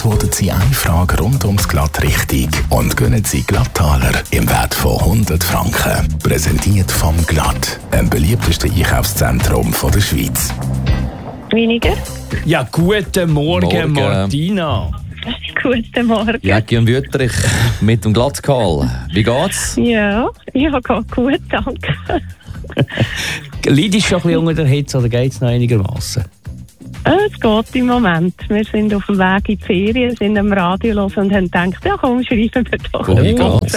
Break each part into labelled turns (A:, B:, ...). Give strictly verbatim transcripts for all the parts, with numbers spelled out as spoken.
A: beantworten Sie eine Frage rund ums Glatt richtig und gewinnen Sie Glattaler im Wert von hundert Franken. Präsentiert vom Glatt, dem beliebtesten Einkaufszentrum der Schweiz.
B: Weniger.
C: Ja, guten Morgen,
D: Morgen.
C: Martina.
B: Guten Morgen.
D: Jäcki und Wütterich mit dem Glattkarl. Wie geht's?
B: Ja, ja, geht gut, danke.
C: Leidest du schon ein bisschen unter der Hitze oder geht es noch einigermaßen?
B: Es geht im Moment. Wir sind auf dem Weg in die Ferien, sind am Radio los und haben gedacht, ja komm, schreiben wir doch.
D: Wohin geht's?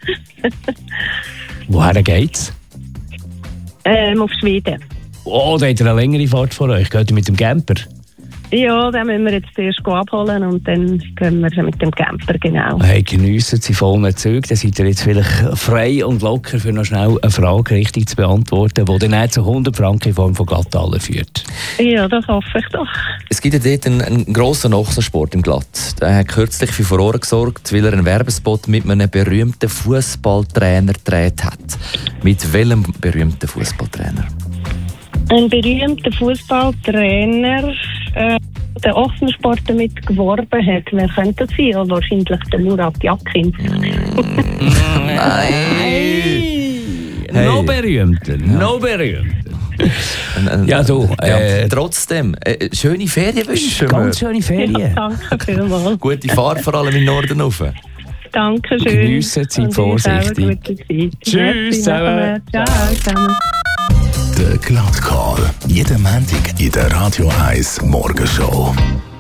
C: Woher geht's?
B: Ähm, auf Schweden.
C: Oh, da habt ihr eine längere Fahrt vor euch. Geht ihr mit dem Camper?
B: Ja, dann müssen wir jetzt zuerst abholen und dann gehen wir mit dem Camper, genau.
C: Hey, geniessen Sie vollen Zügen. Dann seid ihr jetzt vielleicht frei und locker, für noch schnell eine Frage richtig zu beantworten, die dann zu hundert Franken in Form von Glattaler führt.
B: Ja, das hoffe ich doch.
D: Es gibt ja dort einen, einen grossen Ochsensport im Glatt. Der hat kürzlich für Furore gesorgt, weil er einen Werbespot mit einem berühmten Fußballtrainer gedreht hat. Mit welchem berühmten Fußballtrainer?
B: Ein berühmter Fußballtrainer, äh, der Ochsensport damit geworben hat. Wer könnte das sein? Ja, wahrscheinlich der Murat Yakin.
D: Nein!
C: Hey. Noch berühmter, noch berühmter.
D: Ein, ein,
C: Ja, du, äh,
D: ja, trotzdem, äh, schöne Ferien wünschen wir.
C: Ganz schöne Ferien.
B: Ja, danke vielmals.
D: Gute Fahrt, vor allem im Norden rauf.
B: Danke schön.
C: Geniessen Sie
B: Und
C: vorsichtig.
B: euch auch eine gute Zeit.
C: Tschüss
B: Merci,
C: zusammen.
B: Ciao zusammen.
A: Der Glattcall. Jeden Montag in der Radio eins Morgenshow.